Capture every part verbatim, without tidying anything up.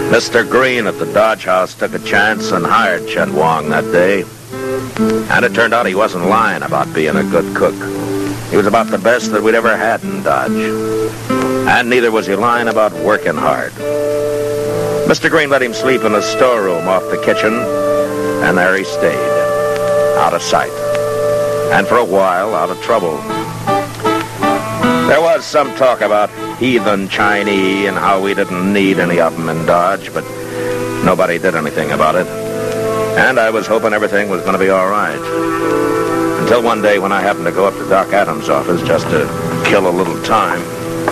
Mister Green at the Dodge House took a chance and hired Chen Wong that day. And it turned out he wasn't lying about being a good cook. He was about the best that we'd ever had in Dodge. And neither was he lying about working hard. Mister Green let him sleep in a storeroom off the kitchen, and there he stayed, out of sight. And for a while, out of trouble. There was some talk about heathen Chinese and how we didn't need any of them in Dodge, but nobody did anything about it. And I was hoping everything was going to be all right. Until one day when I happened to go up to Doc Adams' office just to kill a little time.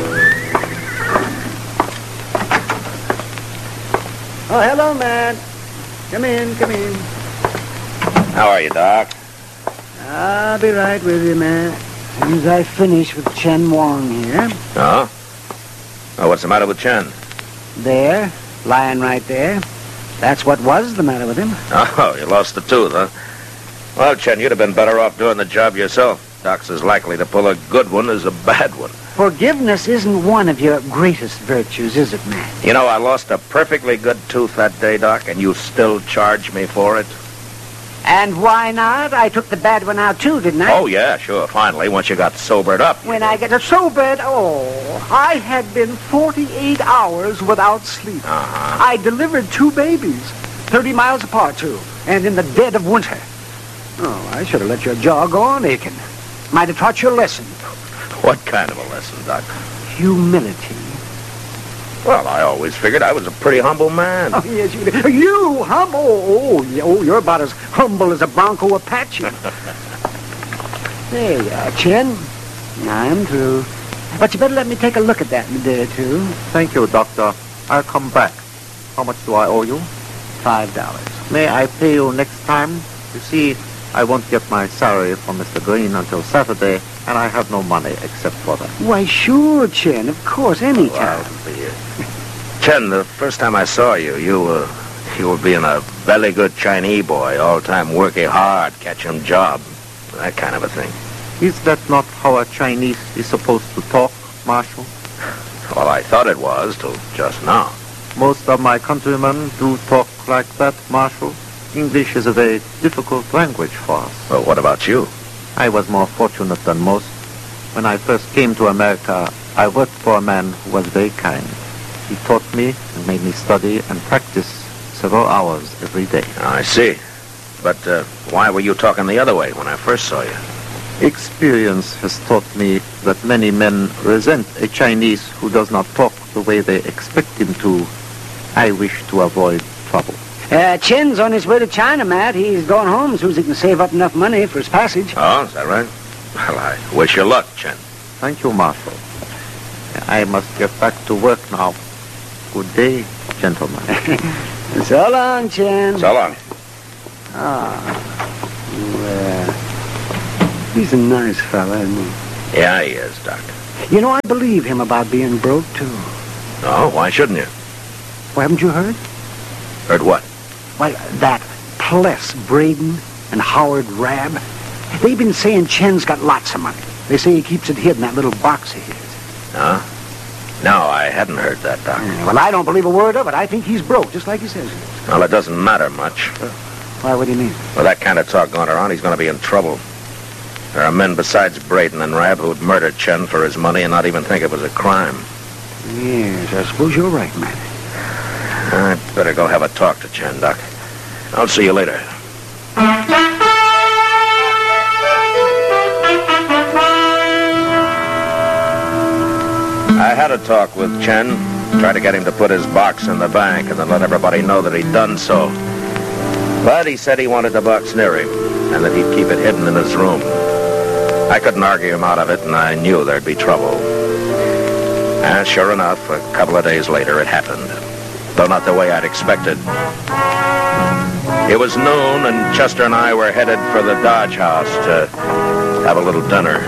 Oh, hello, man. Come in, come in. How are you, Doc? I'll be right with you, man. As soon as I finish with Chen Wong here. Oh? Oh, what's the matter with Chen? There, lying right there. That's what was the matter with him. Oh, you lost the tooth, huh? Well, Chen, you'd have been better off doing the job yourself. Doc's as likely to pull a good one as a bad one. Forgiveness isn't one of your greatest virtues, is it, man? You know, I lost a perfectly good tooth that day, Doc, and you still charge me for it? And why not? I took the bad one out, too, didn't I? Oh, yeah, sure, finally, once you got sobered up. When I get sobered, oh, I had been forty-eight hours without sleep. Uh-huh. I delivered two babies, thirty miles apart, too, and in the dead of winter. Oh, I should have let your jaw go on aching. Might have taught you a lesson. What kind of a lesson, Doc? Humility. Well, I always figured I was a pretty humble man. Oh, yes, you did. You humble? Oh, oh, you're about as humble as a Bronco Apache. There you are, Chen. I'm through. But you better let me take a look at that in a day or two. Thank you, Doctor. I'll come back. How much do I owe you? Five dollars. May I pay you next time? You see, I won't get my salary from Mister Green until Saturday, and I have no money except for that. Why, sure, Chen. Of course, any time. Well, Chen, the first time I saw you, you were, you were being a very good Chinese boy, all time working hard, catching job, that kind of a thing. Is that not how a Chinese is supposed to talk, Marshal? Well, I thought it was till just now. Most of my countrymen do talk like that, Marshal. English is a very difficult language for us. Well, what about you? I was more fortunate than most. When I first came to America, I worked for a man who was very kind. He taught me and made me study and practice several hours every day. I see. But uh, why were you talking the other way when I first saw you? Experience has taught me that many men resent a Chinese who does not talk the way they expect him to. I wish to avoid trouble. Uh, Chen's on his way to China, Matt. He's going home as soon as he can save up enough money for his passage. Oh, is that right? Well, I wish you luck, Chen. Thank you, Marshal. I must get back to work now. Good day, gentlemen. So long, Chen. So long. Ah, well, he's a nice fella, isn't he? Yeah, he is, Doc. You know, I believe him about being broke, too. Oh, why shouldn't you? Well, haven't you heard? Heard what? Well, that Pless Braden and Howard Rabb, they've been saying Chen's got lots of money. They say he keeps it hid in that little box of his. Huh? No, I hadn't heard that, Doc. Mm, well, I don't believe a word of it. I think he's broke, just like he says he is. Well, it doesn't matter much. Uh, why, what do you mean? With that kind of talk going around, he's going to be in trouble. There are men besides Braden and Rabb who'd murder Chen for his money and not even think it was a crime. Yes, I suppose you're right, man. I'd better go have a talk to Chen, Doc. I'll see you later. I had a talk with Chen, tried to get him to put his box in the bank and then let everybody know that he'd done so. But he said he wanted the box near him and that he'd keep it hidden in his room. I couldn't argue him out of it, and I knew there'd be trouble. And sure enough, a couple of days later, it happened. Though not the way I'd expected. It was noon, and Chester and I were headed for the Dodge House to have a little dinner.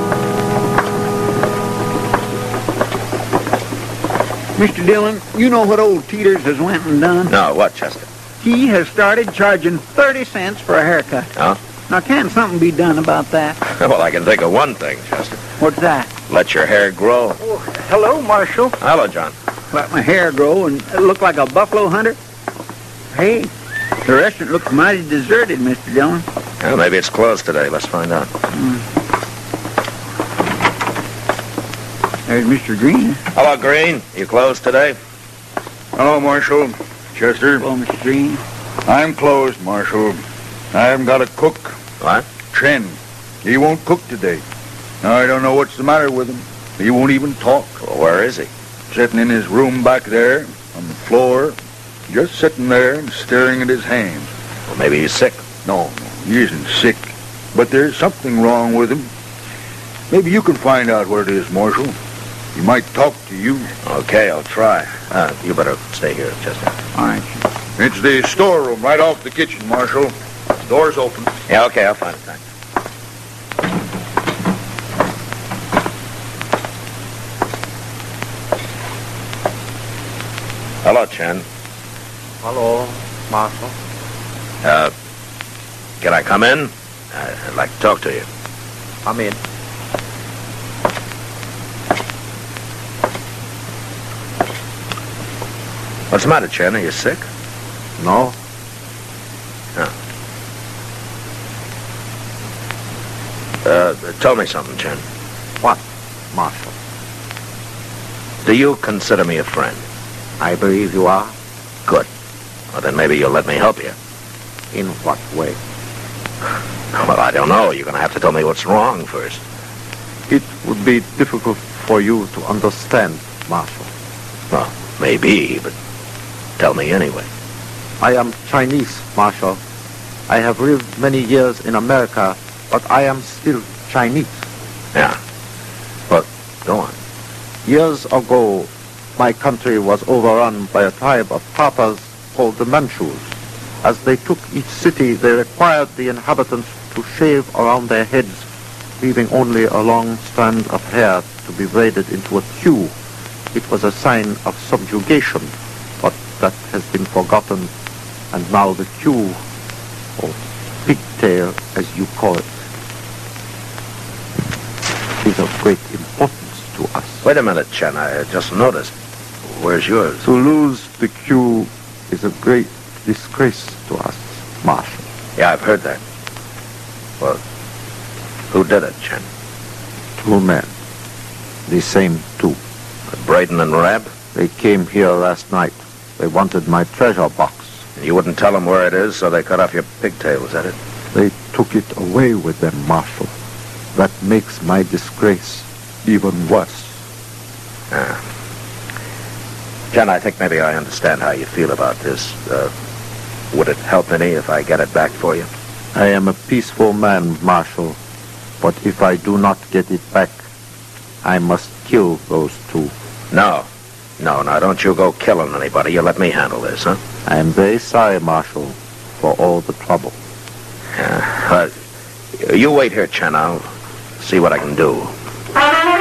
Mister Dillon, you know what old Teeters has went and done? No, what, Chester? He has started charging thirty cents for a haircut. Huh? Now, can't something be done about that? Well, I can think of one thing, Chester. What's that? Let your hair grow. Oh, hello, Marshal. Hello, John. let my hair grow and look like a buffalo hunter? Hey, the restaurant looks mighty deserted, Mister Dillon. Well, maybe it's closed today. Let's find out. Mm. There's Mister Green. Hello, Green. You closed today? Hello, Marshal. Chester. Hello, Mister Green. I'm closed, Marshal. I haven't got a cook. What? Chen. He won't cook today. I don't know what's the matter with him. He won't even talk. Well, where is he? Sitting in his room back there, on the floor, just sitting there and staring at his hands. Well, maybe he's sick. No, no, he isn't sick. But there's something wrong with him. Maybe you can find out what it is, Marshal. He might talk to you. Okay, I'll try. Uh, you better stay here, Chester. All right. It's the storeroom right off the kitchen, Marshal. Door's open. Yeah, okay, I'll find it. Thanks. Hello, Chen. Hello, Marshal. Uh, can I come in? Uh, I'd like to talk to you. Come in. What's the matter, Chen? Are you sick? No? Uh, tell me something, Chen. What, Marshal? Do you consider me a friend? I believe you are. Good. Well, then maybe you'll let me help you. In what way? Well, I don't know. You're going to have to tell me what's wrong first. It would be difficult for you to understand, Marshal. Well, maybe, but tell me anyway. I am Chinese, Marshal. I have lived many years in America, but I am still Chinese. Yeah. Well, go on. Years ago, my country was overrun by a tribe of Tartars called the Manchus. As they took each city, they required the inhabitants to shave around their heads, leaving only a long strand of hair to be braided into a queue. It was a sign of subjugation, but that has been forgotten, and now the queue, or pigtail as you call it, is of great importance to us. Wait a minute, Chen. I just noticed. Where's yours? To lose the queue is a great disgrace to us, Marshal. Yeah, I've heard that. Well, who did it, Chen? Two men. The same two. Braden and Rab? They came here last night. They wanted my treasure box. And you wouldn't tell them where it is, so they cut off your pigtail, is that it? They took it away with them, Marshal. That makes my disgrace even worse. Ah. Chen, I think maybe I understand how you feel about this. Uh, would it help any if I get it back for you? I am a peaceful man, Marshal, but if I do not get it back, I must kill those two. No. No, no, don't you go killing anybody. You let me handle this, huh? I am very sorry, Marshal, for all the trouble. Yeah. Uh, you wait here, Chen. I'll see what I can do.